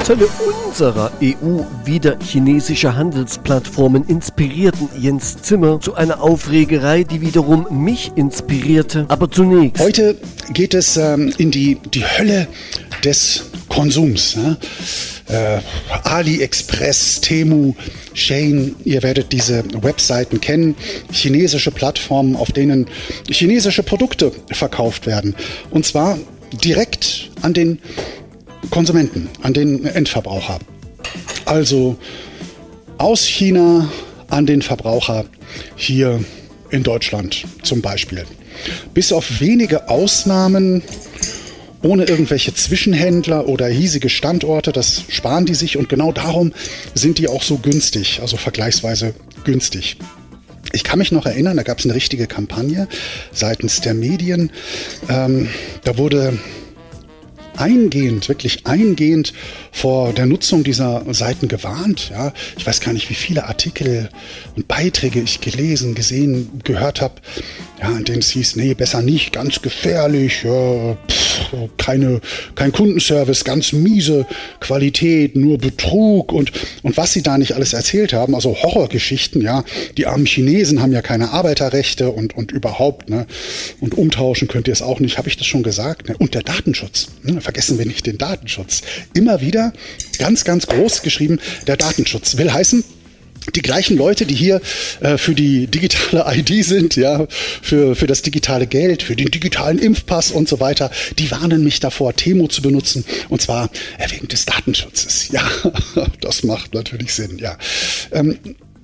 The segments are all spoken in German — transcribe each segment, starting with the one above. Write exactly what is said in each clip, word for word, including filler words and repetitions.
Teile unserer E U wieder chinesische Handelsplattformen inspirierten Jens Zimmer zu einer Aufregerei, die wiederum mich inspirierte. Aber zunächst. Heute geht es ähm, in die, die Hölle des Konsums. Ne? Äh, AliExpress, Temu, Shein, ihr werdet diese Webseiten kennen. Chinesische Plattformen, auf denen chinesische Produkte verkauft werden. Und zwar direkt an den Konsumenten, an den Endverbraucher. Also aus China an den Verbraucher hier in Deutschland zum Beispiel. Bis auf wenige Ausnahmen, ohne irgendwelche Zwischenhändler oder hiesige Standorte, das sparen die sich und genau darum sind die auch so günstig, also vergleichsweise günstig. Ich kann mich noch erinnern, da gab es eine richtige Kampagne seitens der Medien. Ähm, da wurde eingehend, wirklich eingehend vor der Nutzung dieser Seiten gewarnt. Ja, ich weiß gar nicht, wie viele Artikel und Beiträge ich gelesen, gesehen, gehört habe, ja, in denen es hieß, nee, besser nicht, ganz gefährlich, ja, pff, keine, kein Kundenservice, ganz miese Qualität, nur Betrug und, und was sie da nicht alles erzählt haben, also Horrorgeschichten, ja, die armen Chinesen haben ja keine Arbeiterrechte und, und überhaupt, ne, und umtauschen könnt ihr es auch nicht, habe ich das schon gesagt, ne? Und der Datenschutz, ne? Vergessen wir nicht den Datenschutz. Immer wieder ganz, ganz groß geschrieben, der Datenschutz will heißen, die gleichen Leute, die hier äh, für die digitale I D sind, ja, für, für das digitale Geld, für den digitalen Impfpass und so weiter, die warnen mich davor, Temu zu benutzen, und zwar äh, wegen des Datenschutzes. Ja, das macht natürlich Sinn, ja. Ähm,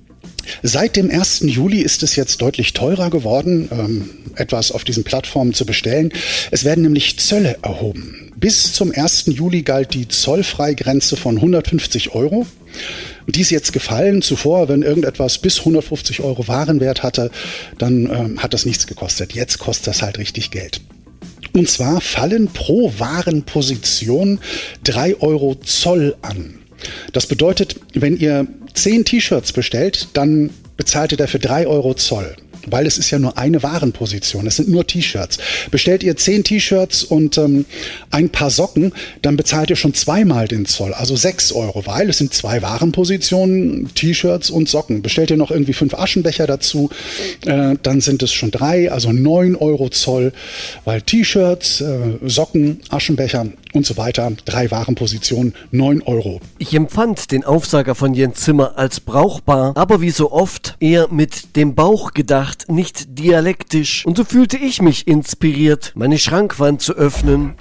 Seit dem ersten Juli ist es jetzt deutlich teurer geworden, ähm, etwas auf diesen Plattformen zu bestellen. Es werden nämlich Zölle erhoben. Bis zum ersten Juli galt die Zollfreigrenze von hundertfünfzig Euro. Die ist jetzt gefallen. Zuvor, wenn irgendetwas bis hundertfünfzig Euro Warenwert hatte, dann ähm, hat das nichts gekostet. Jetzt kostet das halt richtig Geld. Und zwar fallen pro Warenposition drei Euro Zoll an. Das bedeutet, wenn ihr zehn T-Shirts bestellt, dann bezahlt ihr dafür drei Euro Zoll. Weil es ist ja nur eine Warenposition, es sind nur T-Shirts. Bestellt ihr zehn T-Shirts und ähm, ein paar Socken, dann bezahlt ihr schon zweimal den Zoll, also sechs Euro, weil es sind zwei Warenpositionen, T-Shirts und Socken. Bestellt ihr noch irgendwie fünf Aschenbecher dazu, äh, dann sind es schon drei, also neun Euro Zoll, weil T-Shirts, äh, Socken, Aschenbecher und so weiter, drei Warenpositionen, neun Euro. Ich empfand den Aufsager von Jens Zimmer als brauchbar, aber wie so oft eher mit dem Bauch gedacht, nicht dialektisch. Und so fühlte ich mich inspiriert, meine Schrankwand zu öffnen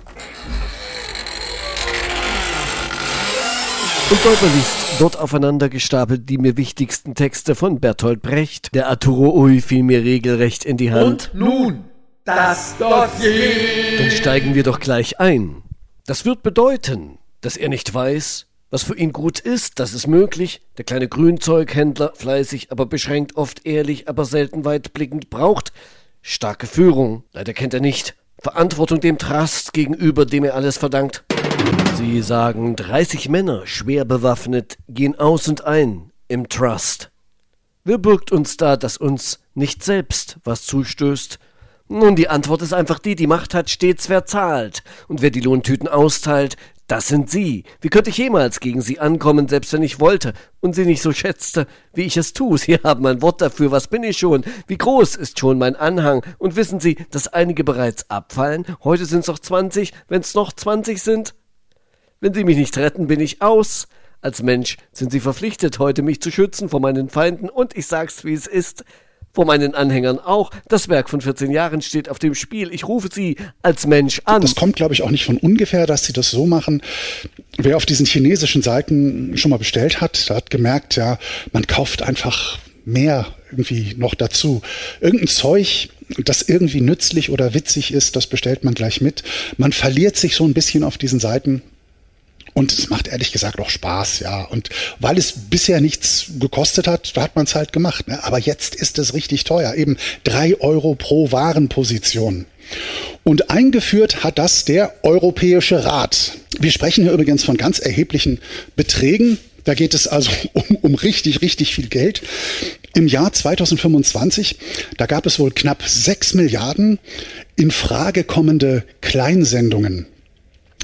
und deutlichst dort aufeinander gestapelt die mir wichtigsten Texte von Bertolt Brecht. Der Arturo Ui fiel mir regelrecht in die Hand. Und nun das Dossier. Dann steigen wir doch gleich ein. Das wird bedeuten, dass er nicht weiß, was für ihn gut ist, das ist möglich. Der kleine Grünzeughändler, fleißig, aber beschränkt, oft ehrlich, aber selten weitblickend, braucht starke Führung. Leider kennt er nicht Verantwortung dem Trust gegenüber, dem er alles verdankt. Sie sagen, dreißig Männer, schwer bewaffnet, gehen aus und ein im Trust. Wer bürgt uns da, dass uns nicht selbst was zustößt? Nun, die Antwort ist einfach die, die Macht hat stets wer zahlt. Und wer die Lohntüten austeilt, das sind Sie. Wie könnte ich jemals gegen Sie ankommen, selbst wenn ich wollte und Sie nicht so schätzte, wie ich es tue? Sie haben ein Wort dafür, was bin ich schon? Wie groß ist schon mein Anhang? Und wissen Sie, dass einige bereits abfallen? Heute sind es noch zwanzig, wenn es noch zwanzig sind? Wenn Sie mich nicht retten, bin ich aus. Als Mensch sind Sie verpflichtet, heute mich zu schützen vor meinen Feinden. Und ich sag's, wie es ist, vor meinen Anhängern auch. Das Werk von vierzehn Jahren steht auf dem Spiel. Ich rufe Sie als Mensch an. Das kommt, glaube ich, auch nicht von ungefähr, dass sie das so machen. Wer auf diesen chinesischen Seiten schon mal bestellt hat, der hat gemerkt, ja, man kauft einfach mehr irgendwie noch dazu. Irgendein Zeug, das irgendwie nützlich oder witzig ist, das bestellt man gleich mit. Man verliert sich so ein bisschen auf diesen Seiten. Und es macht ehrlich gesagt auch Spaß, ja. Und weil es bisher nichts gekostet hat, da hat man es halt gemacht. Ne? Aber jetzt ist es richtig teuer. Eben drei Euro pro Warenposition. Und eingeführt hat das der Europäische Rat. Wir sprechen hier übrigens von ganz erheblichen Beträgen. Da geht es also um, um richtig, richtig viel Geld. Im Jahr zweitausendfünfundzwanzig, da gab es wohl knapp sechs Milliarden in Frage kommende Kleinsendungen.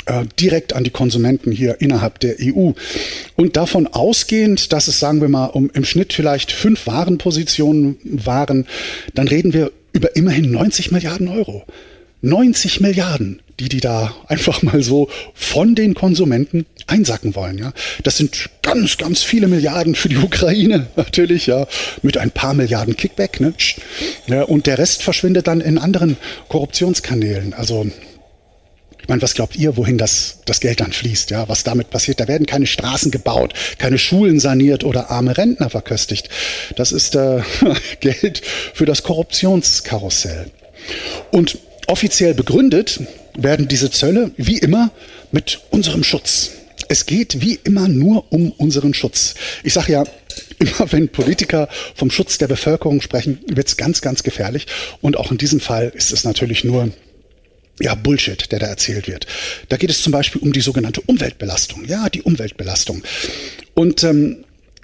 äh, direkt an die Konsumenten hier innerhalb der E U. Und davon ausgehend, dass es, sagen wir mal, um im Schnitt vielleicht fünf Warenpositionen waren, dann reden wir über immerhin neunzig Milliarden Euro. neunzig Milliarden, die die da einfach mal so von den Konsumenten einsacken wollen. Ja, das sind ganz, ganz viele Milliarden für die Ukraine natürlich, ja, mit ein paar Milliarden Kickback, ne? Ja, und der Rest verschwindet dann in anderen Korruptionskanälen. Also ich meine, was glaubt ihr, wohin das, das Geld dann fließt, ja, was damit passiert? Da werden keine Straßen gebaut, keine Schulen saniert oder arme Rentner verköstigt. Das ist äh, Geld für das Korruptionskarussell. Und offiziell begründet werden diese Zölle wie immer mit unserem Schutz. Es geht wie immer nur um unseren Schutz. Ich sage ja, immer wenn Politiker vom Schutz der Bevölkerung sprechen, wird es ganz, ganz gefährlich. Und auch in diesem Fall ist es natürlich nur ja, Bullshit, der da erzählt wird. Da geht es zum Beispiel um die sogenannte Umweltbelastung. Ja, die Umweltbelastung. Und ähm,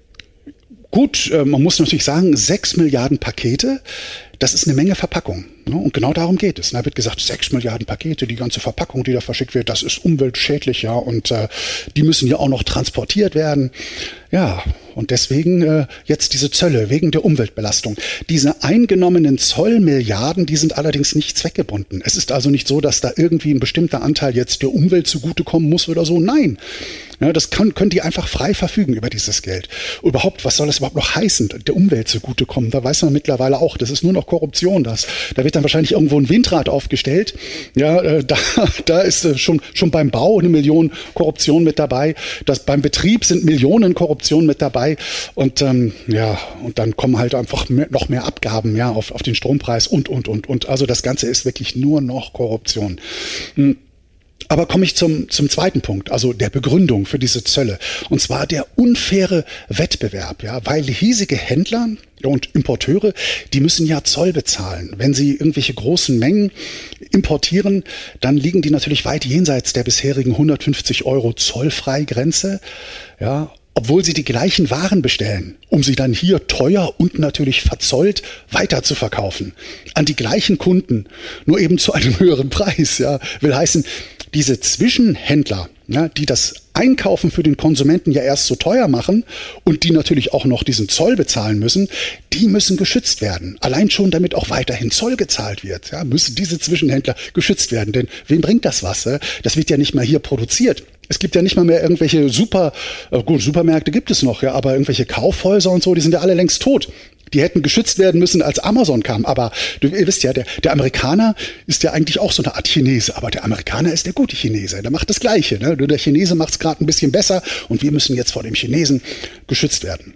gut, äh, man muss natürlich sagen, sechs Milliarden Pakete, das ist eine Menge Verpackung. Ne? Und genau darum geht es. Da wird gesagt, sechs Milliarden Pakete, die ganze Verpackung, die da verschickt wird, das ist umweltschädlich, ja, und äh, die müssen ja auch noch transportiert werden. Ja, und deswegen äh, jetzt diese Zölle wegen der Umweltbelastung. Diese eingenommenen Zollmilliarden, die sind allerdings nicht zweckgebunden. Es ist also nicht so, dass da irgendwie ein bestimmter Anteil jetzt der Umwelt zugutekommen muss oder so. Nein, ja, das kann, können die einfach frei verfügen über dieses Geld. Überhaupt, was soll das überhaupt noch heißen, der Umwelt zugutekommen? Da weiß man mittlerweile auch, das ist nur noch Korruption. Das. Da wird dann wahrscheinlich irgendwo ein Windrad aufgestellt. Ja, äh, da, da ist äh, schon, schon beim Bau eine Million Korruption mit dabei. Das, beim Betrieb sind Millionen Korruption mit dabei. Und ähm, ja, und dann kommen halt einfach mehr, noch mehr Abgaben ja, auf, auf den Strompreis und, und, und, und. Also das Ganze ist wirklich nur noch Korruption. Hm. Aber komme ich zum, zum zweiten Punkt, also der Begründung für diese Zölle. Und zwar der unfaire Wettbewerb, ja, weil hiesige Händler und Importeure, die müssen ja Zoll bezahlen. Wenn sie irgendwelche großen Mengen importieren, dann liegen die natürlich weit jenseits der bisherigen hundertfünfzig Euro Zollfreigrenze, ja, obwohl sie die gleichen Waren bestellen, um sie dann hier teuer und natürlich verzollt weiter zu verkaufen. An die gleichen Kunden, nur eben zu einem höheren Preis. Ja, will heißen, diese Zwischenhändler, ja, die das Einkaufen für den Konsumenten ja erst so teuer machen und die natürlich auch noch diesen Zoll bezahlen müssen, die müssen geschützt werden. Allein schon, damit auch weiterhin Zoll gezahlt wird, ja, müssen diese Zwischenhändler geschützt werden. Denn wem bringt das was? Ja? Das wird ja nicht mal hier produziert. Es gibt ja nicht mal mehr irgendwelche Super, äh gut, Supermärkte gibt es noch, ja, aber irgendwelche Kaufhäuser und so, die sind ja alle längst tot. Die hätten geschützt werden müssen, als Amazon kam. Aber du, ihr wisst ja, der, der Amerikaner ist ja eigentlich auch so eine Art Chinese. Aber der Amerikaner ist der gute Chinese. Der macht das Gleiche. Ne? Nur der Chinese macht es gerade ein bisschen besser. Und wir müssen jetzt vor dem Chinesen geschützt werden.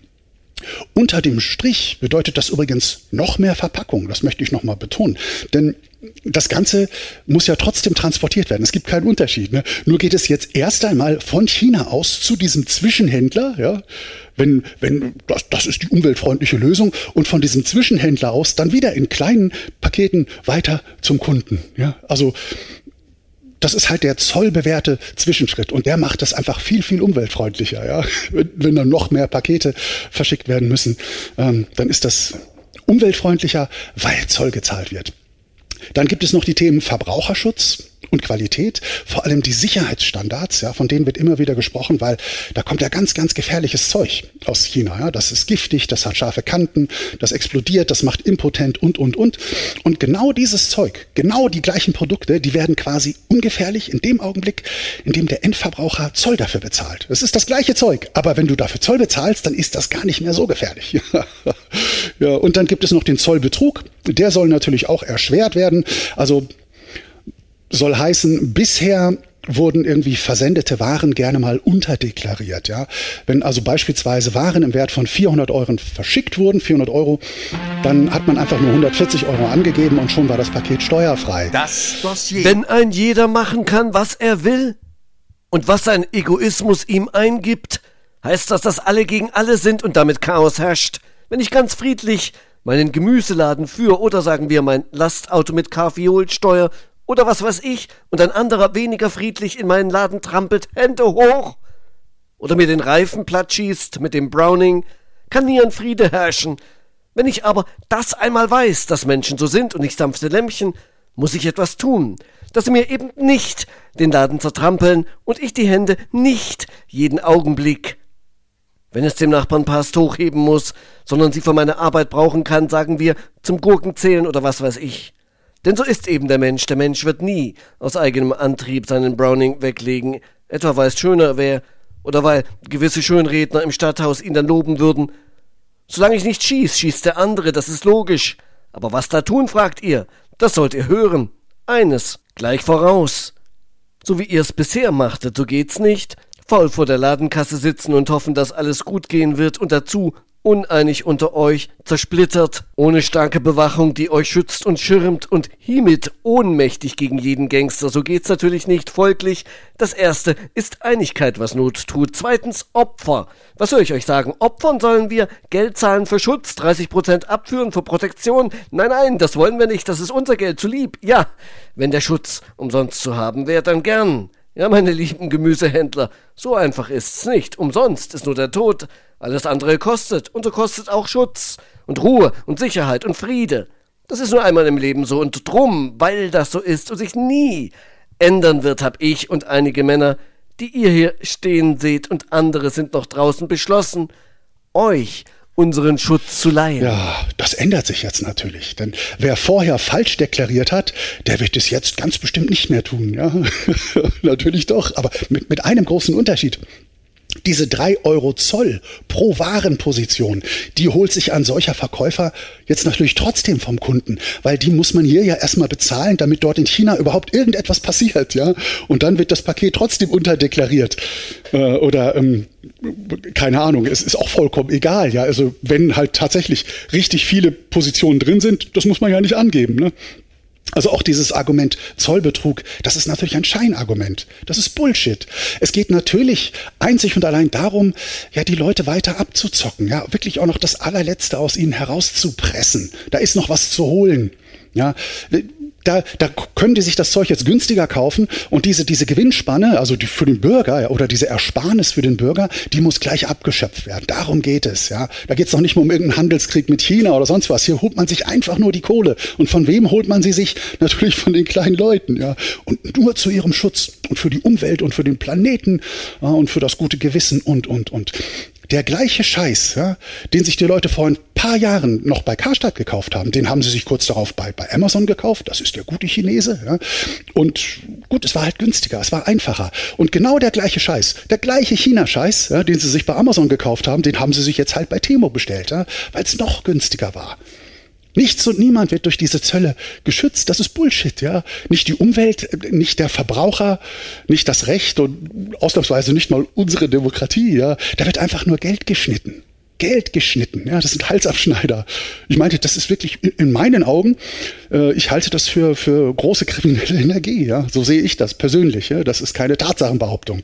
Unter dem Strich bedeutet das übrigens noch mehr Verpackung. Das möchte ich nochmal betonen. Denn das Ganze muss ja trotzdem transportiert werden. Es gibt keinen Unterschied. Ne? Nur geht es jetzt erst einmal von China aus zu diesem Zwischenhändler. Ja? Wenn, wenn, das, das ist die umweltfreundliche Lösung. Und von diesem Zwischenhändler aus dann wieder in kleinen Paketen weiter zum Kunden. Ja? Also das ist halt der zollbewährte Zwischenschritt und der macht das einfach viel, viel umweltfreundlicher. Ja? Wenn, wenn dann noch mehr Pakete verschickt werden müssen, ähm, dann ist das umweltfreundlicher, weil Zoll gezahlt wird. Dann gibt es noch die Themen Verbraucherschutz und Qualität, vor allem die Sicherheitsstandards, ja, von denen wird immer wieder gesprochen, weil da kommt ja ganz, ganz gefährliches Zeug aus China. Ja. Das ist giftig, das hat scharfe Kanten, das explodiert, das macht impotent und, und, und. Und genau dieses Zeug, genau die gleichen Produkte, die werden quasi ungefährlich in dem Augenblick, in dem der Endverbraucher Zoll dafür bezahlt. Das ist das gleiche Zeug, aber wenn du dafür Zoll bezahlst, dann ist das gar nicht mehr so gefährlich. Ja, und dann gibt es noch den Zollbetrug, der soll natürlich auch erschwert werden. Also soll heißen, bisher wurden irgendwie versendete Waren gerne mal unterdeklariert. Ja? Wenn also beispielsweise Waren im Wert von vierhundert Euro verschickt wurden, vierhundert Euro, dann hat man einfach nur hundertvierzig Euro angegeben und schon war das Paket steuerfrei. Das Dossier. Wenn ein jeder machen kann, was er will und was sein Egoismus ihm eingibt, heißt das, dass alle gegen alle sind und damit Chaos herrscht. Wenn ich ganz friedlich meinen Gemüseladen führe oder sagen wir mein Lastauto mit Kaffeeholsteuer oder was weiß ich, und ein anderer weniger friedlich in meinen Laden trampelt, Hände hoch, oder mir den Reifen platt schießt mit dem Browning, kann nie ein Friede herrschen. Wenn ich aber das einmal weiß, dass Menschen so sind und nicht sanfte Lämmchen, muss ich etwas tun, dass sie mir eben nicht den Laden zertrampeln und ich die Hände nicht jeden Augenblick. Wenn es dem Nachbarn passt, hochheben muss, sondern sie für meine Arbeit brauchen kann, sagen wir, zum Gurkenzählen oder was weiß ich. Denn so ist eben der Mensch. Der Mensch wird nie aus eigenem Antrieb seinen Browning weglegen, etwa weil es schöner wäre oder weil gewisse Schönredner im Stadthaus ihn dann loben würden. Solange ich nicht schieß, schießt der andere, das ist logisch. Aber was da tun, fragt ihr, das sollt ihr hören. Eines, gleich voraus. So wie ihr es bisher machtet, so geht's nicht. Faul vor der Ladenkasse sitzen und hoffen, dass alles gut gehen wird und dazu uneinig unter euch, zersplittert, ohne starke Bewachung, die euch schützt und schirmt und hiemit ohnmächtig gegen jeden Gangster. So geht's natürlich nicht. Folglich, das erste ist Einigkeit, was Not tut. Zweitens Opfer. Was soll ich euch sagen? Opfern sollen wir Geld zahlen für Schutz, dreißig Prozent abführen für Protektion? Nein, nein, das wollen wir nicht. Das ist unser Geld, zu lieb. Ja, wenn der Schutz umsonst zu haben wäre, dann gern. Ja, meine lieben Gemüsehändler, so einfach ist's nicht. Umsonst ist nur der Tod. Alles andere kostet, und so kostet auch Schutz und Ruhe und Sicherheit und Friede. Das ist nur einmal im Leben so, und drum, weil das so ist und sich nie ändern wird, hab ich und einige Männer, die ihr hier stehen seht und andere sind noch draußen, beschlossen, euch unseren Schutz zu leihen. Ja, das ändert sich jetzt natürlich, denn wer vorher falsch deklariert hat, der wird es jetzt ganz bestimmt nicht mehr tun, ja. Natürlich doch, aber mit, mit einem großen Unterschied. Diese drei Euro Zoll pro Warenposition, die holt sich ein solcher Verkäufer jetzt natürlich trotzdem vom Kunden, weil die muss man hier ja erstmal bezahlen, damit dort in China überhaupt irgendetwas passiert, ja. Und dann wird das Paket trotzdem unterdeklariert. Äh, oder, ähm, keine Ahnung, es ist auch vollkommen egal, ja. Also wenn halt tatsächlich richtig viele Positionen drin sind, das muss man ja nicht angeben, ne. Also auch dieses Argument Zollbetrug, das ist natürlich ein Scheinargument. Das ist Bullshit. Es geht natürlich einzig und allein darum, ja, die Leute weiter abzuzocken, ja, wirklich auch noch das Allerletzte aus ihnen herauszupressen. Da ist noch was zu holen, ja. Da, da können die sich das Zeug jetzt günstiger kaufen und diese, diese Gewinnspanne, also die für den Bürger, ja, oder diese Ersparnis für den Bürger, die muss gleich abgeschöpft werden. Darum geht es, ja. Da geht es noch nicht mal um irgendeinen Handelskrieg mit China oder sonst was. Hier holt man sich einfach nur die Kohle. Und von wem holt man sie sich? Natürlich von den kleinen Leuten, ja. Und nur zu ihrem Schutz und für die Umwelt und für den Planeten, ja, und für das gute Gewissen und, und, und. Der gleiche Scheiß, ja, den sich die Leute vor ein paar Jahren noch bei Karstadt gekauft haben, den haben sie sich kurz darauf bei, bei Amazon gekauft. Das ist der gute Chinese. Ja. Und gut, es war halt günstiger, es war einfacher. Und genau der gleiche Scheiß, der gleiche China-Scheiß, ja, den sie sich bei Amazon gekauft haben, den haben sie sich jetzt halt bei Temu bestellt, ja, weil es noch günstiger war. Nichts und niemand wird durch diese Zölle geschützt. Das ist Bullshit, ja. Nicht die Umwelt, nicht der Verbraucher, nicht das Recht und ausnahmsweise nicht mal unsere Demokratie, ja. Da wird einfach nur Geld geschnitten. Geld geschnitten, ja. Das sind Halsabschneider. Ich meinte, das ist wirklich in meinen Augen, äh, ich halte das für, für große kriminelle Energie, ja. So sehe ich das persönlich, ja. Das ist keine Tatsachenbehauptung.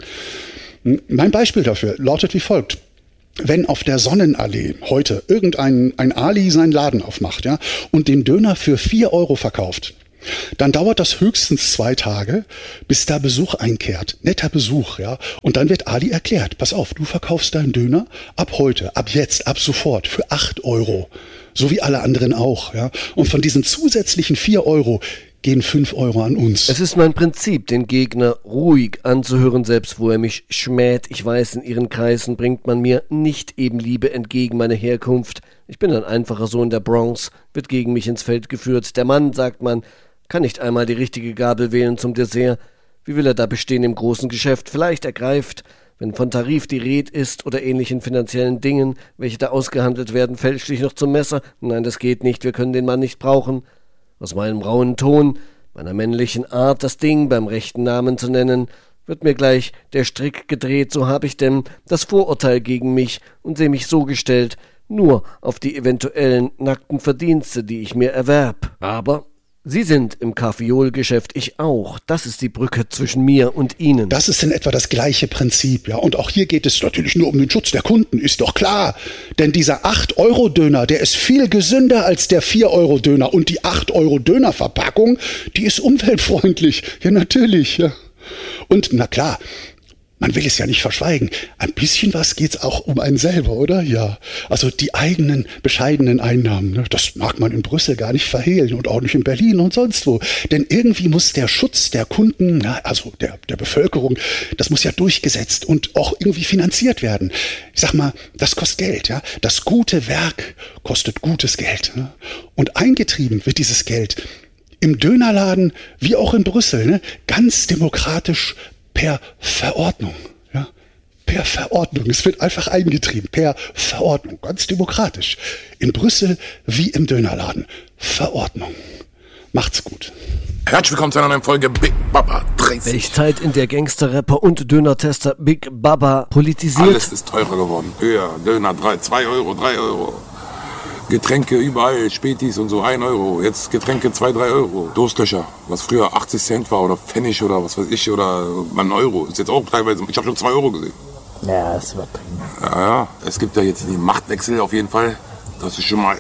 Mein Beispiel dafür lautet wie folgt. Wenn auf der Sonnenallee heute irgendein ein Ali seinen Laden aufmacht, ja, und den Döner für vier Euro verkauft, dann dauert das höchstens zwei Tage, bis da Besuch einkehrt. Netter Besuch, ja. Und dann wird Ali erklärt, pass auf, du verkaufst deinen Döner ab heute, ab jetzt, ab sofort für acht Euro. So wie alle anderen auch, ja. Und von diesen zusätzlichen vier Euro gehen fünf Euro an uns. Es ist mein Prinzip, den Gegner ruhig anzuhören, selbst wo er mich schmäht. Ich weiß, in ihren Kreisen bringt man mir nicht eben Liebe entgegen, meine Herkunft. Ich bin ein einfacher Sohn der Bronx, wird gegen mich ins Feld geführt. Der Mann, sagt man, kann nicht einmal die richtige Gabel wählen zum Dessert. Wie will er da bestehen im großen Geschäft? Vielleicht ergreift, wenn von Tarif die Rede ist oder ähnlichen finanziellen Dingen, welche da ausgehandelt werden, fälschlich noch zum Messer. Nein, das geht nicht, wir können den Mann nicht brauchen. Aus meinem rauen Ton, meiner männlichen Art, das Ding beim rechten Namen zu nennen, wird mir gleich der Strick gedreht, so hab ich denn das Vorurteil gegen mich und seh mich so gestellt, nur auf die eventuellen nackten Verdienste, die ich mir erwerb. Aber Sie sind im Kaffeolgeschäft, ich auch. Das ist die Brücke zwischen mir und Ihnen. Das ist in etwa das gleiche Prinzip, ja. Und auch hier geht es natürlich nur um den Schutz der Kunden, ist doch klar. Denn dieser acht Euro Döner, der ist viel gesünder als der vier Euro Döner. Und die acht Euro Döner Verpackung, die ist umweltfreundlich. Ja, natürlich, ja. Und na klar, man will es ja nicht verschweigen, ein bisschen was geht's auch um einen selber, oder? Ja, also die eigenen bescheidenen Einnahmen, ne? Das mag man in Brüssel gar nicht verhehlen und auch nicht in Berlin und sonst wo. Denn irgendwie muss der Schutz der Kunden, na, also der, der Bevölkerung, das muss ja durchgesetzt und auch irgendwie finanziert werden. Ich sag mal, das kostet Geld, ja. Das gute Werk kostet gutes Geld. Ne? Und eingetrieben wird dieses Geld im Dönerladen wie auch in Brüssel, ne? Ganz demokratisch per Verordnung. Ja? Per Verordnung. Es wird einfach eingetrieben. Per Verordnung. Ganz demokratisch. In Brüssel wie im Dönerladen. Verordnung. Macht's gut. Herzlich willkommen zu einer neuen Folge Big Baba dreißig. Welche Zeit, in der Gangster-Rapper und Döner-Tester Big Baba politisiert. Alles ist teurer geworden. Höher, Döner drei, zwei Euro, drei Euro. Getränke überall, Spätis und so, ein Euro. Jetzt Getränke zwei, drei Euro. Durstlöcher, was früher achtzig Cent war oder Pfennig oder was weiß ich oder ein Euro. Ist jetzt auch teilweise, ich habe schon zwei Euro gesehen. Ja, das ist übertrieben. Ja, ja, es gibt ja jetzt den Machtwechsel auf jeden Fall. Das ist schon mal,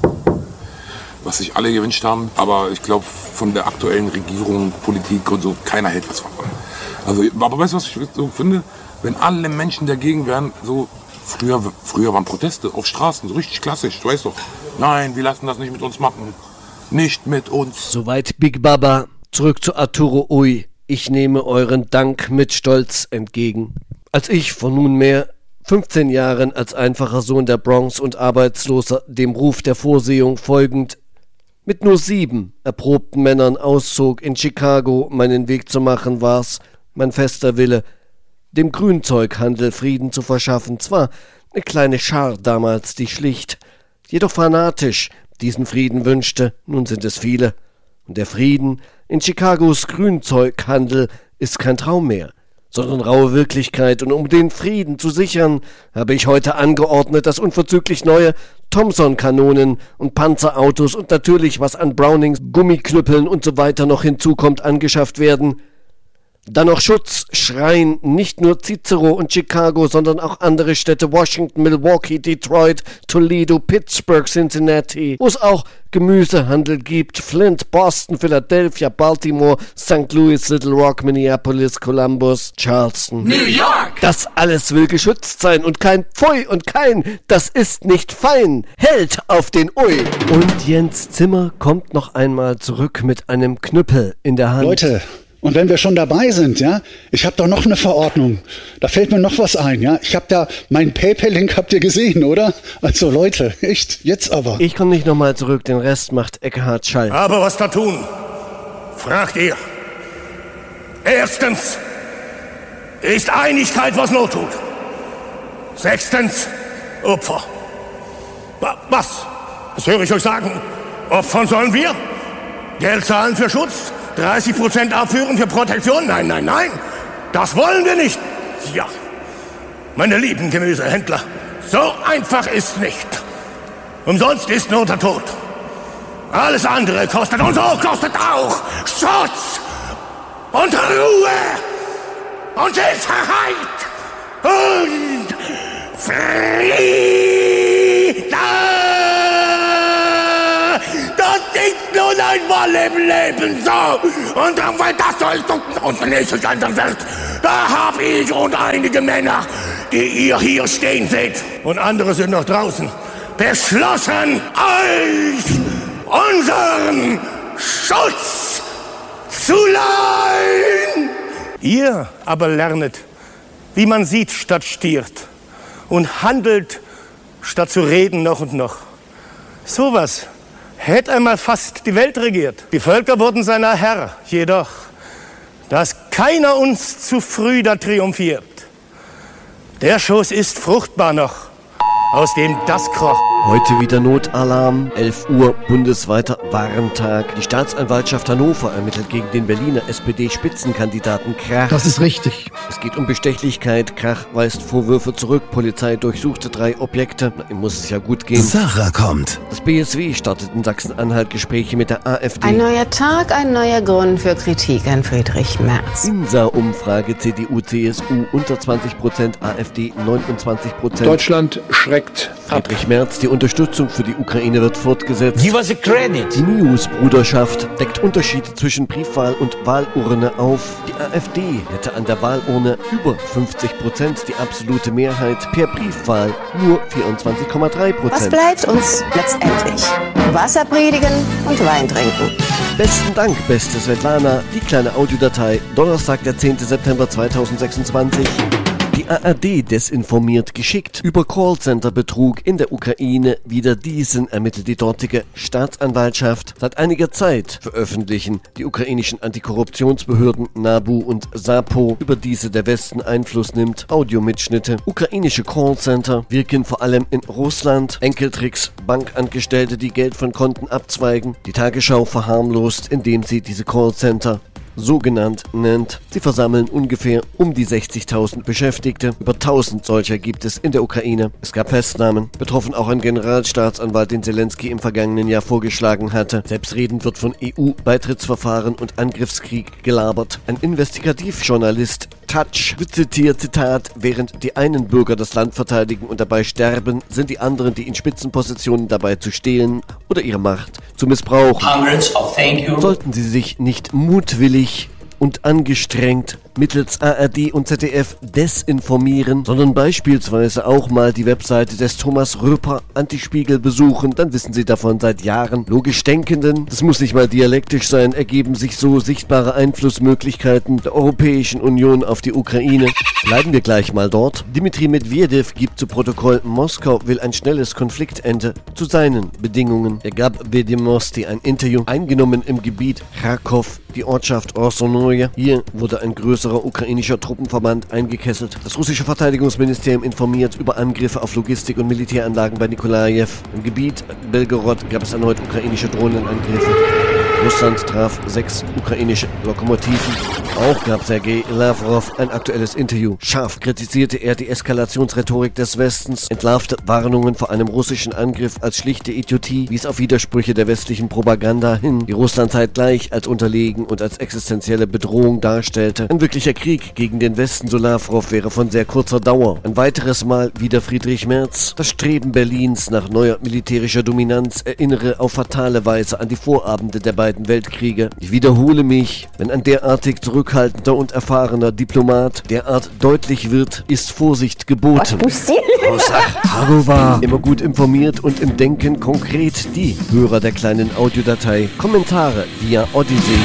was sich alle gewünscht haben. Aber ich glaube, von der aktuellen Regierung, Politik und so, keiner hält was von. Also, aber weißt du, was ich so finde? Wenn alle Menschen dagegen wären, so, früher, früher waren Proteste auf Straßen, so richtig klassisch, du weißt doch. Nein, wir lassen das nicht mit uns machen. Nicht mit uns. Soweit Big Baba. Zurück zu Arturo Ui. Ich nehme euren Dank mit Stolz entgegen. Als ich vor nunmehr fünfzehn Jahren als einfacher Sohn der Bronx und Arbeitsloser dem Ruf der Vorsehung folgend mit nur sieben erprobten Männern auszog, in Chicago meinen Weg zu machen, war's mein fester Wille, dem Grünzeughandel Frieden zu verschaffen. Zwar eine kleine Schar damals, die schlicht, jedoch fanatisch diesen Frieden wünschte, nun sind es viele. Und der Frieden in Chicagos Grünzeughandel ist kein Traum mehr, sondern raue Wirklichkeit. Und um den Frieden zu sichern, habe ich heute angeordnet, dass unverzüglich neue Thompson-Kanonen und Panzerautos und natürlich, was an Brownings, Gummiknüppeln und so weiter noch hinzukommt, angeschafft werden. Dann noch Schutz schreien nicht nur Cicero und Chicago, sondern auch andere Städte, Washington, Milwaukee, Detroit, Toledo, Pittsburgh, Cincinnati, wo es auch Gemüsehandel gibt, Flint, Boston, Philadelphia, Baltimore, Sankt Louis, Little Rock, Minneapolis, Columbus, Charleston, New York! Das alles will geschützt sein und kein Pfui und kein, das ist nicht fein, hält auf den Ui. Und Jens Zimmer kommt noch einmal zurück mit einem Knüppel in der Hand. Leute, und wenn wir schon dabei sind, ja, ich habe doch noch eine Verordnung. Da fällt mir noch was ein, ja. Ich habe da, meinen PayPal-Link habt ihr gesehen, oder? Also Leute, echt, jetzt aber. Ich komme nicht nochmal zurück, den Rest macht Eckhard Schall. Aber was da tun? Fragt ihr. Erstens ist Einigkeit, was Not tut. Sechstens, Opfer. Was? Das höre ich euch sagen. Opfern sollen wir? Geld zahlen für Schutz? dreißig Prozent abführen für Protektion? Nein, nein, nein. Das wollen wir nicht. Ja, meine lieben Gemüsehändler, so einfach ist nicht. Umsonst ist nur der Tod. Alles andere kostet und so kostet auch Schutz und Ruhe und Sicherheit und Frieden. Das ist nun einmal im Leben so. Und dann, weil das so ist und nicht so anders wird, da hab ich und einige Männer, die ihr hier stehen seht, und andere sind noch draußen, beschlossen, euch unseren Schutz zu leihen. Ihr aber lernet, wie man sieht statt stiert und handelt statt zu reden noch und noch. Sowas hätte einmal fast die Welt regiert. Die Völker wurden seiner Herr, jedoch, dass keiner uns zu früh da triumphiert. Der Schoß ist fruchtbar noch, aus dem das kroch. Heute wieder Notalarm, elf Uhr, bundesweiter Warntag. Die Staatsanwaltschaft Hannover ermittelt gegen den Berliner S P D-Spitzenkandidaten Krach. Das ist richtig. Es geht um Bestechlichkeit. Krach weist Vorwürfe zurück. Polizei durchsuchte drei Objekte. Na, ihm muss es ja gut gehen. Sarah kommt. Das B S W startet in Sachsen-Anhalt Gespräche mit der AfD. Ein neuer Tag, ein neuer Grund für Kritik an Friedrich Merz. INSA-Umfrage, C D U, C S U unter zwanzig Prozent, AfD neunundzwanzig Prozent. Deutschland schreckt Friedrich Merz, die Unterstützung für die Ukraine wird fortgesetzt. Give us a credit. Die News-Bruderschaft deckt Unterschiede zwischen Briefwahl und Wahlurne auf. Die AfD hätte an der Wahlurne über fünfzig Prozent, die absolute Mehrheit per Briefwahl nur vierundzwanzig Komma drei Prozent. Was bleibt uns letztendlich? Wasser predigen und Wein trinken. Besten Dank, beste Svetlana. Die kleine Audiodatei, Donnerstag, der zehnten September zweitausendsechsundzwanzig. Die A R D desinformiert geschickt über Callcenter-Betrug in der Ukraine. Wieder diesen ermittelt die dortige Staatsanwaltschaft. Seit einiger Zeit veröffentlichen die ukrainischen Antikorruptionsbehörden NABU und SAPO, über diese der Westen Einfluss nimmt, Audiomitschnitte. Ukrainische Callcenter wirken vor allem in Russland. Enkeltricks, Bankangestellte, die Geld von Konten abzweigen. Die Tagesschau verharmlost, indem sie diese Callcenter so genannt nennt. Sie versammeln ungefähr um die sechzigtausend Beschäftigte. Über tausend solcher gibt es in der Ukraine. Es gab Festnahmen. Betroffen auch ein Generalstaatsanwalt, den Zelensky im vergangenen Jahr vorgeschlagen hatte. Selbstredend wird von E U-Beitrittsverfahren und Angriffskrieg gelabert. Ein Investigativjournalist, Touch, zitiert, Zitat, während die einen Bürger das Land verteidigen und dabei sterben, sind die anderen, die in Spitzenpositionen dabei zu stehlen oder ihre Macht zu missbrauchen. Sollten sie sich nicht mutwillig und angestrengt mittels A R D und Z D F desinformieren, sondern beispielsweise auch mal die Webseite des Thomas Röper Antispiegel besuchen, dann wissen Sie davon seit Jahren. Logisch Denkenden, das muss nicht mal dialektisch sein, ergeben sich so sichtbare Einflussmöglichkeiten der Europäischen Union auf die Ukraine. Bleiben wir gleich mal dort. Dmitri Medvedev gibt zu Protokoll, Moskau will ein schnelles Konfliktende zu seinen Bedingungen. Er gab Vedemosti ein Interview, eingenommen im Gebiet Kharkov, die Ortschaft Orsonoje. Hier wurde ein größerer ukrainischer Truppenverband eingekesselt. Das russische Verteidigungsministerium informiert über Angriffe auf Logistik- und Militäranlagen bei Nikolajew. Im Gebiet Belgorod gab es erneut ukrainische Drohnenangriffe. Russland traf sechs ukrainische Lokomotiven. Auch gab Sergei Lavrov ein aktuelles Interview. Scharf kritisierte er die Eskalationsrhetorik des Westens, entlarvte Warnungen vor einem russischen Angriff als schlichte Idiotie, wies auf Widersprüche der westlichen Propaganda hin, die Russland zeitgleich als unterlegen und als existenzielle Bedrohung darstellte. Ein wirklicher Krieg gegen den Westen, so Lavrov, wäre von sehr kurzer Dauer. Ein weiteres Mal wieder Friedrich Merz. Das Streben Berlins nach neuer militärischer Dominanz erinnere auf fatale Weise an die Vorabende der beiden Weltkriege. Ich wiederhole mich, wenn ein derartig zurückhaltender und erfahrener Diplomat derart deutlich wird, ist Vorsicht geboten. Harova, immer gut informiert und im Denken konkret, die Hörer der kleinen Audiodatei. Kommentare via Odyssey.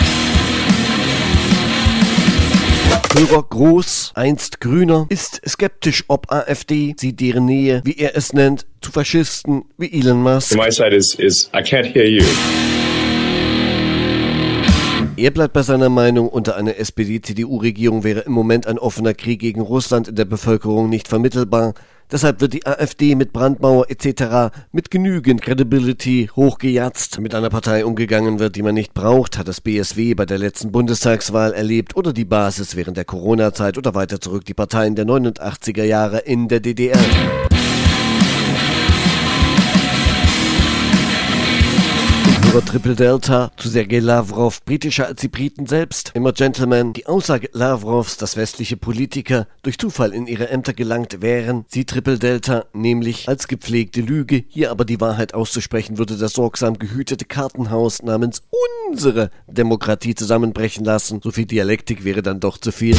Hörer Groß, einst Grüner, ist skeptisch ob AfD, sieht deren Nähe, wie er es nennt, zu Faschisten wie Elon Musk. My side is, is I can't hear you. Er bleibt bei seiner Meinung, unter einer S P D C D U-Regierung wäre im Moment ein offener Krieg gegen Russland in der Bevölkerung nicht vermittelbar. Deshalb wird die AfD mit Brandmauer et cetera mit genügend Credibility hochgejatzt. Mit einer Partei umgegangen wird, die man nicht braucht, hat das B S W bei der letzten Bundestagswahl erlebt oder die Basis während der Corona-Zeit oder weiter zurück die Parteien der neunundachtziger Jahre in der D D R. Triple Delta zu Sergei Lavrov, britischer als die Briten selbst. Immer Gentleman. Die Aussage Lavrovs, dass westliche Politiker durch Zufall in ihre Ämter gelangt wären, sieht Triple Delta nämlich als gepflegte Lüge. Hier aber die Wahrheit auszusprechen, würde das sorgsam gehütete Kartenhaus namens unsere Demokratie zusammenbrechen lassen. So viel Dialektik wäre dann doch zu viel.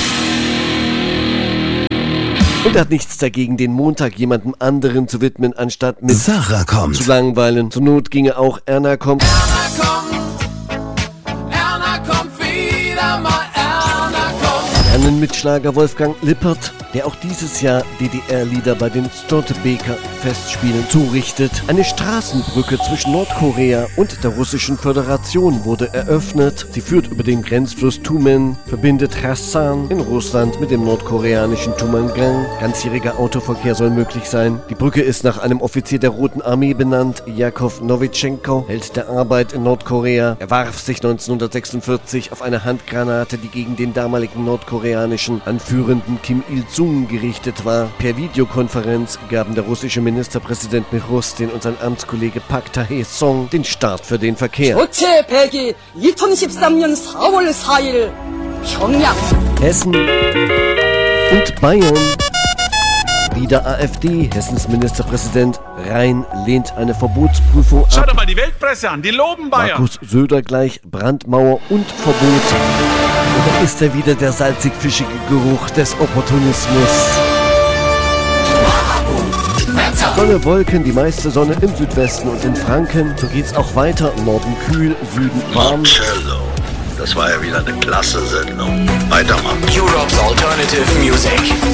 Und er hat nichts dagegen, den Montag jemandem anderen zu widmen, anstatt mit Sarah kommt. zu langweilen. Zur Not ginge auch Erna kommt. Erna kommt, Erna kommt wieder mal, Erna kommt. Lernen mit Schlager Wolfgang Lippert, der auch dieses Jahr D D R-Lieder bei den Stortebeker Festspielen zurichtet. Eine Straßenbrücke zwischen Nordkorea und der Russischen Föderation wurde eröffnet. Sie führt über den Grenzfluss Tumen, verbindet Khasan in Russland mit dem nordkoreanischen Tumangang. Ganzjähriger Autoverkehr soll möglich sein. Die Brücke ist nach einem Offizier der Roten Armee benannt, Jakov Novitschenko, Held der Arbeit in Nordkorea. Er warf sich neunzehnhundertsechsundvierzig auf eine Handgranate, die gegen den damaligen nordkoreanischen Anführenden Kim Il-sung gerichtet war. Per Videokonferenz gaben der russische Ministerpräsident Mishustin und sein Amtskollege Park Tae-sung den Start für den Verkehr. Hessen und Bayern Wieder AfD. Hessens Ministerpräsident Rhein lehnt eine Verbotsprüfung ab. Schau dir mal die Weltpresse an, die loben Bayern. Markus Söder gleich Brandmauer und Verbot. Oder ist er wieder der salzig-fischige Geruch des Opportunismus? Sonne, Wolken, die meiste Sonne im Südwesten und in Franken. So geht's auch weiter. Norden kühl, Süden warm. Marcello. Das war ja wieder eine klasse Sendung. Weitermachen. Europe's Alternative Music.